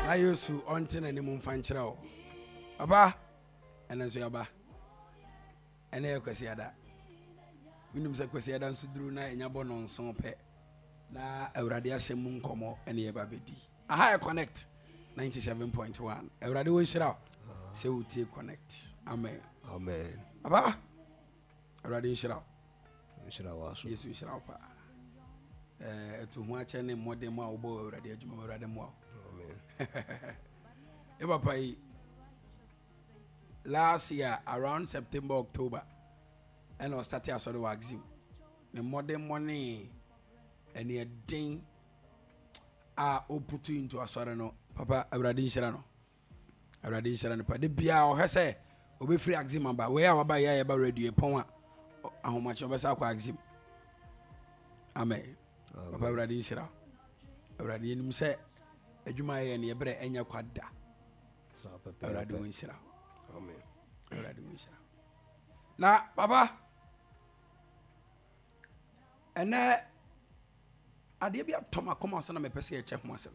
na yesu onte na nimu mfankyerɛ wo aba ɛna so yaba ɛna yakwasi ada winim sɛ kwasi ada nso duru na enya bɔ no nso pɛ na awurade asɛm mu nkɔmɔ ɛna yɛba bɛdi aha connect 97.1 awurade wo nhyira sɛ wotie connect amen Amen. aba awurade nhyira Nhyira wo so. yesu nhyira wo pa ɛto ho akyɛ ne mmɔden mu a wobɔ awurade adwuma awurade mu a papa yi last year around September October and I started a sort of exam me modern money and a ding a put into a sort of no papa awurade nhyira no pa de bia o hese obe free exam ba we a ba ya ba radio pon a ahomache obesa kwa exam amen papa awurade nhyira awurade nim se adwuma ye ne yebre enya kwada so papa awurade wo nhyira amen awurade wo nhyira na papa ene ade bia toma koma so na mepese ye che ho asem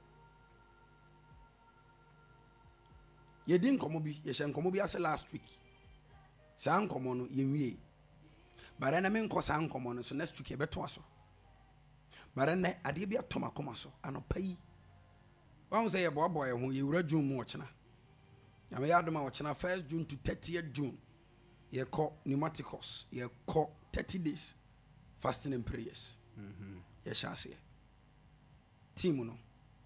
ye din komo bi ye hye nkomo bi ase last week sa nkomo no ye nwie bare na me nko sa nkomo no so next week ye beto aso bare na ade bia toma koma so anopa yi wan say ye bobo ye ho ye wura June mu ochena ya me yadoma ochena 1st June to 30th June ye call pneumaticals ye call 30 days fasting and prayers ye shall say team no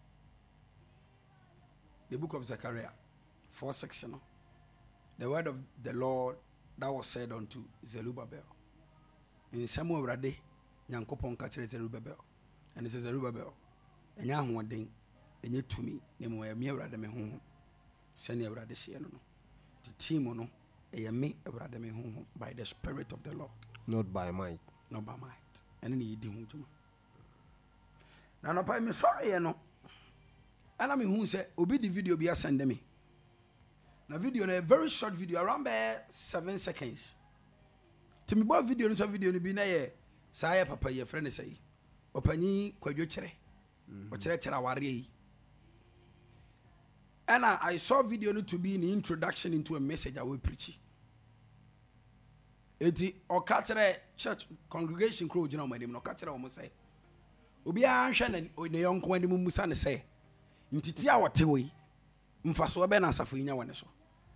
the book of Zechariah 4:6 no the word of the Lord that was said unto Zerubbabel in Samuel Rade Nyankopon ka kire Zerubbabel and it says Zerubbabel enya ahoden enye tumi ne mo ya mi awrade me honhom sene awrade se no the team no me awrade me honhom by the spirit of the Lord not by might and ni di hu juma na no pa me sorry no ana me hu se obi di video bi asende me na video na a very short video around 7 seconds to me bo video no bi na ye sa ye papa ye friend say opanyi kwadwo kire o kire aware yi. And I saw video to be an introduction into a message I will preach. Eti okatre church congregation crow jina my name no okatre o mo say. Obi anhwe na ne yonko ani musa ne say. Ntiti a wote wo yi. Mfaso be na asafo nya wone so.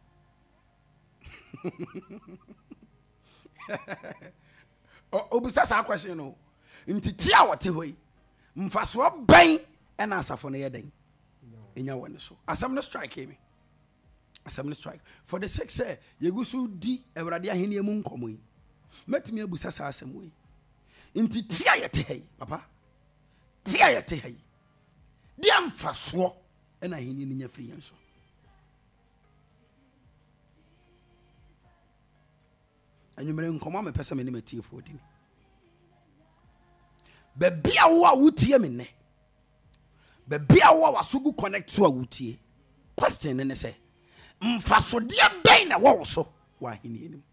Obusa sa question no. Ntiti a wote wo yi. Mfaso ben na asafo no ye den. Enya wone so asam no strike me for the sake say yegusu di awrade ahene mu nkomo yi metimi abusa sa asam we nti tia yete hai papa tia yete hai di amfaso na ahene ni nya free yenso anyumere nkomo me pese me ne matie fodini be bia wo a wotie me ne bebia wo wasugu connect so awutie question ne say mfaso de ben na wo so wa hini enim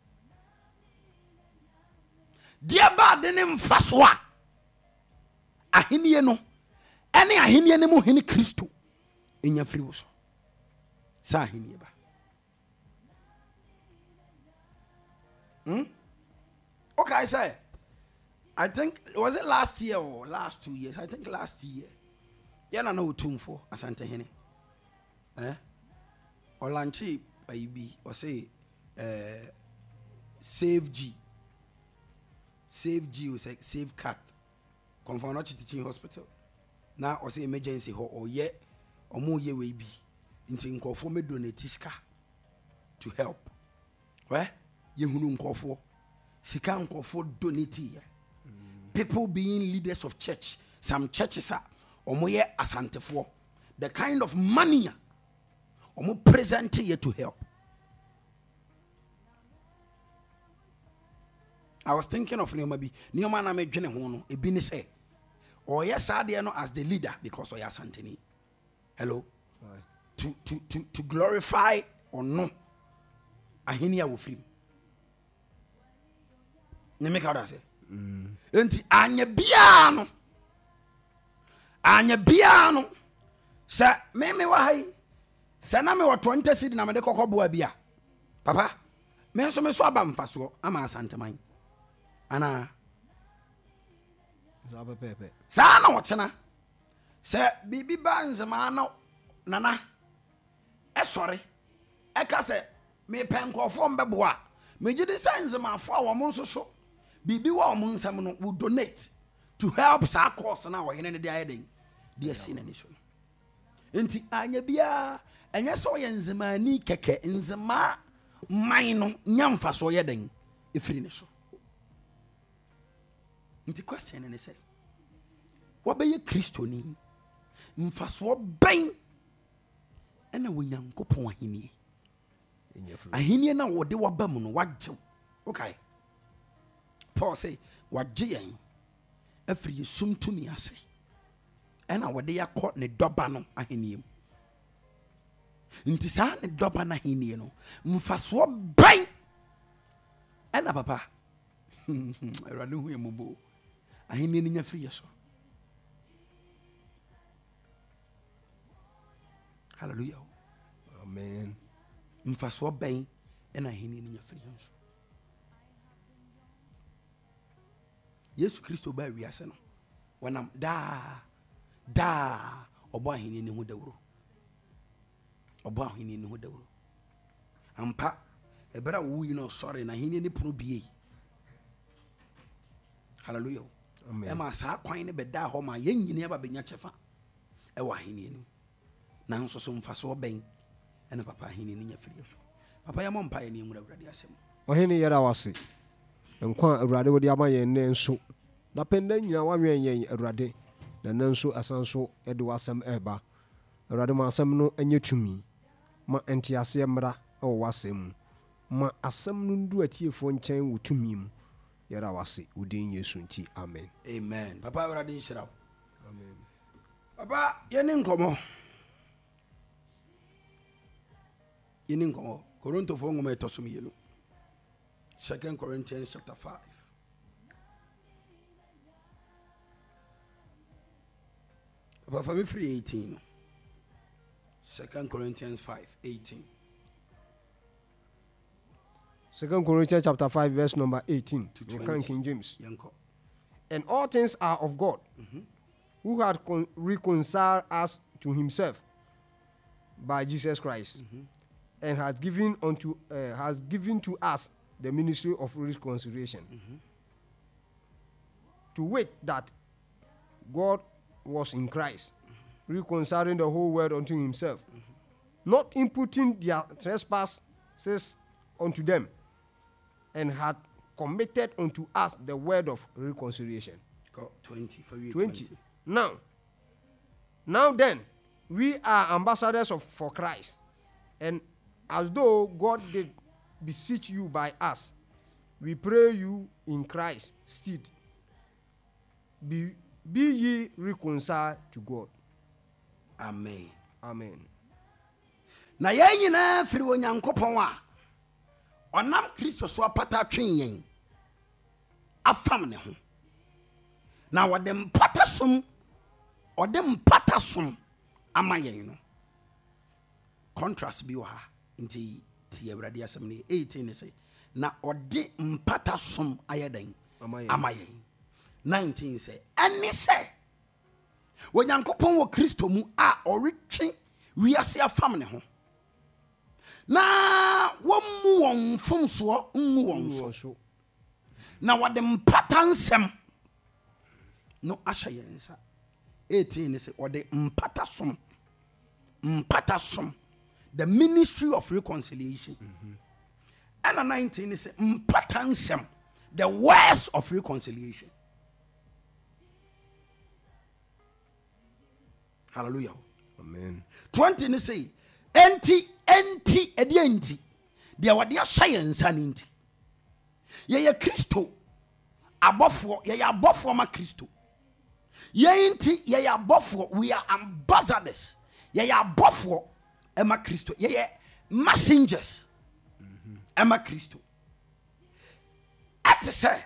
de ba de ne mfaso a ahenie no ene ahenie ne mu hini Kristo enya firi wo so sa ahenie ba okay I say I think was it last year or last 2 years I think last year yana na otumfo asante hene olanchi ibi o say save G o say save cat confirm not teaching hospital na o say emergency ho oye omo ye we bi nti nkofo me donate sika to help ye hunu nkofo sika nkofo donate people being leaders of church some churches are omoye asantefo the kind of money omo present here to help. I was thinking of Neoma na me dwene ho no ebi ne say or yes ade no as the leader because oya santeni hello to glorify or no ahini ya wo film ne make out say enti anya bia no se Sir, me why? Saname wa 20 seed na me de kokko boa bia. Papa, me so aba mfaso ama asanteman. Ana So pepe. Sa na wotena. Se bibi banzema no nana. E sorry. E ka se me penkofo mbeboa. Me gidi sanzema afo a wo nso so. Bibi wa wo nsam no will donate to help sa cause na wo hene ne de ayeden. De asi na ni so. Enti anya bia enye so ye nzema ni keke nzema man no nyamfa so ye den efiri ne so. Enti question ne say wobeye kristoni mfaso ben ena wonyankopon ahenie ahenie na wode wabam no wagye okay Paul say wagye yen afiri sumtumi ase ena wode yakọ ne doba no ahenie mu nti saa ne doba na ahenie no mfaso ben ena papa erade hu yemubo ahenie ni nya firi yeso. Hallelujah. Amen. Mfaso ben ena ahenie ni nya firi yeso. Yesu Kristo ba wiase no wanam da obo ahenie ni hu dawro. Obo ahenie ni hu dawro. Ampa ebera wo yi no sorry na ahenie ni pono bie. Hallelujah. Amen. Ema saa kwan ne beda ho ma yenyini aba benya chefa e wa ahenie ni. Na nso so mfaso ben ena papa ahenie ni nya firi yeso. Papa ya mo mpa ye ni nwura awurade asem. Ohene yera wase. Nkwa awurade wodi amaye ne nso. Da penda nyina wanwen yen awurade. Na nanso asanso ede wasem eba. Awurade ma asem no enye tumi. Ma entiase mra e wo wasem. Ma asem no ndu atiefo nchen wo tumi mu. Yera wase udin Yesu nti amen. Amen. Papa awurade nshira. Amen. Papa yeni nkomo. Yeni nkomo. Korinto fo ngoma etosom yenu. 2 Corinthians chapter 5. Papa for me free 18. 2 Corinthians 5:18. 2 Corinthians chapter 5 verse number 18 To to 20. King James. Yanko. And all things are of God, who had reconciled us to himself by Jesus Christ, and has given to us the ministry of reconciliation. To wit that God was in Christ, reconciling the whole world unto himself, not imputing their trespasses unto them, and had committed unto us the word of reconciliation. Go 20 for you 20. 20. Now then, we are ambassadors for Christ, and as though God did beseech you by us, we pray you in Christ's stead, be ye reconciled to God. Amen. Amen. Na yen nyina firi onyankopon a onam Kristo so apata twen yen afam ne ho na wode mpata som ama yen no contrast bi wo ha nti ti awurade asem ne 18 ne say na ode mpata som ayeden ama yen 19 say ani say onyankopon wo Kristo mu a oretwe wiase afam ne ho na womu won fomso nmu won so na wade mpata nsem no asha yensa 18 ne say wade mpata som the ministry of reconciliation and 19 ne say mpata nsem the words of reconciliation. Hallelujah. Amen. 20 ne say enti edi dia wade ahya yensa ne nti ye Kristo abofo ye abofo ma Kristo ye nti ye abofo, we are ambassadors ye abofo ema Kristo ye messengers ema Kristo ate say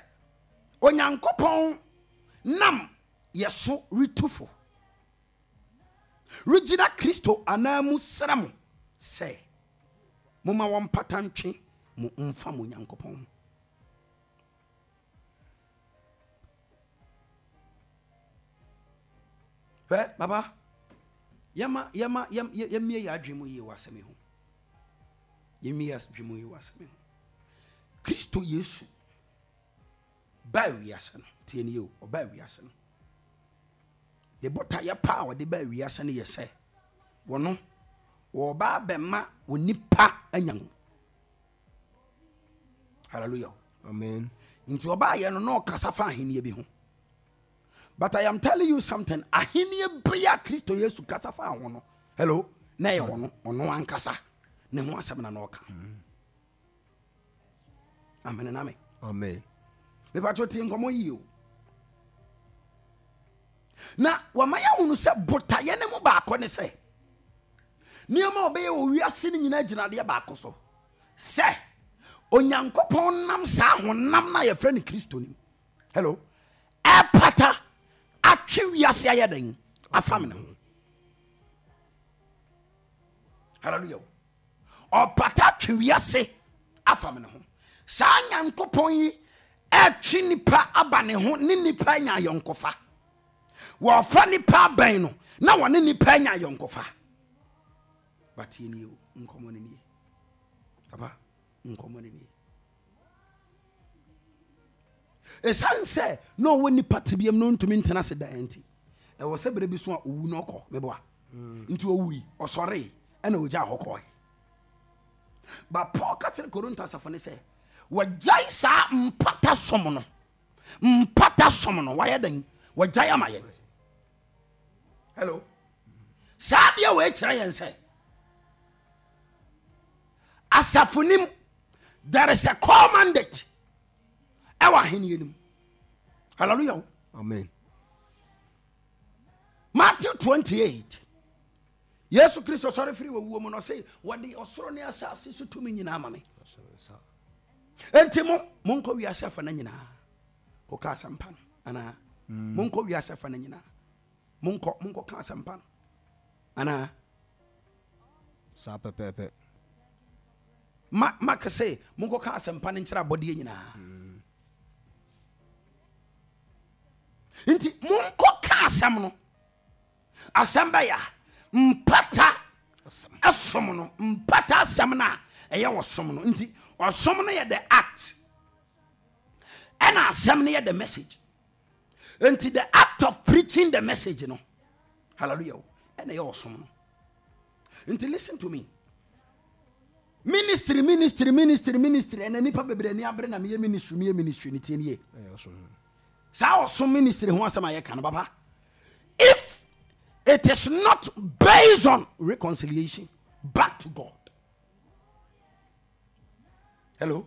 onyankopon nam yeso ritufo Regina Christo anamu sram say moma won patantwe mo mfa mo Nyankopɔn. Baba yama ya adwemu ye wasame ho. Yemi ya adwemu ye wasame ho. Kristo Yesu ba wiase no tie ne o ba wiase no. De bota ya power de ba wiase no ye se wono wo ba bema wonipa anyan. Hallelujah. Amen. Nti oba ye no no kasa fa ahenie bi ho. But I am telling you something. Ahenie bia Kristo Yesu kasa fa ho no. Hello. Na ye ho no ono ankasa. Ne ho asem na no ka. Amen and amen. Amen. Me pa choti nkomo yi o. Na wamaya hunu se botaye ne mo ba akọ se. Nioma obeye o wiase ni nyina ginade ba akọ se Onyankopɔn nam sa honam na ye frɛ Kristo ni. Hello. Epata atwe wiase ayeden afam ne ho. Hallelujah. Opata atwe wiase afam ne ho. Sa Nyankopɔn yi atwe nipa aba ne ho ne nipa nya yonkofa. Wo fa nipa ban no na wone nipa nya yonkofa. But ye ni nkomo ni ni. Papa nkomo ni ni. Esan say no woni patibiem no ntumi ntena se da enti. E wo se bere bi so a owu no kɔ meboa. Nti owu yi osore e na ogya hokɔ. Ba Paul katere Korintos afone say wajai sa mpata som no. Mpata som no waye den wajai amaye. Hello. Sa dia we kire yen say asafunim there is a commandment. Hallelujah. Amen. Matthew 28. Yesu Christo sorry free wo mu no say what the osoro ne asase so tumi nyina ama me. Enti mo nko wi asafa na nyina. Ko ka sampa ana monko wi asafa na nyina. Monko ka sampa ana sa pepepe. Ma ka say monko ka sampa ne nkyira body nyina. Inti munko ka asam no asamba ya mpata asom no mpata asam na eye wosom no inti osom no ye the act and asam no ye the message. Inti the act of preaching the message no hallelujah and eye wosom no. Inti listen to me. Ministry and nipa bebre ni abre na me ministry ni tie nie. If it is not based on reconciliation back to God. Hello.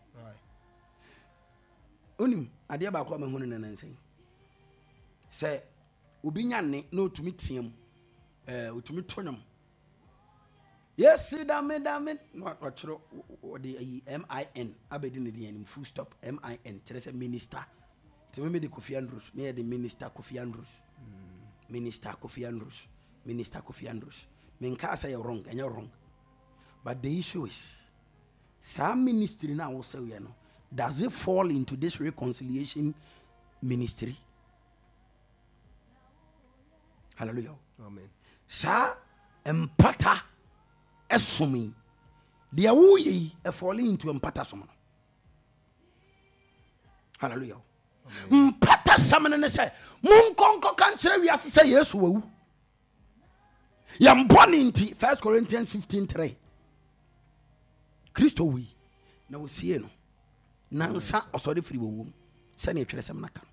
Unim adia ba kwa mahunu na nansen. Say obi nyane na otumi tiam otumi tonyam. Yes, dame no watchro the MIN abedi ne de anim full stop MIN tell minister. Tell me the Kofi Andrews, me the minister Kofi Andrews. Minister Kofi Andrews. Minister Kofi Andrews. Me nka say you're wrong, and you're wrong. But the issue is some ministry now will say you know, does it fall into this reconciliation ministry? Hallelujah. Amen. Sa empata esumi. They are who ye falling into empata summon. Hallelujah. Mpata samene ne say munkonko kankere wi ase say Yesu wawu yam boni nti 1 Corinthians 15:3 Kristo wi na wosie no nansa osode firi wawu se na etwere sem naka